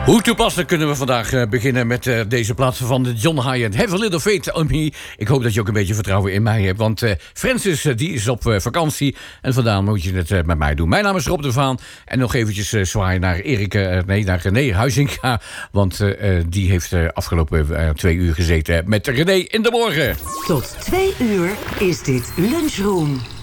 Hoe toepasselijk kunnen we vandaag beginnen met deze plaats van John Hyatt. Have a little faith on me. Ik hoop dat je ook een beetje vertrouwen in mij hebt. Want Francis die is op vakantie. En vandaar moet je het met mij doen. Mijn naam is Rob de Vaan. En nog eventjes zwaaien naar naar René Huizinga. Want die heeft afgelopen 2 uur gezeten met René in de morgen. Tot 2 uur is dit Lunchroom.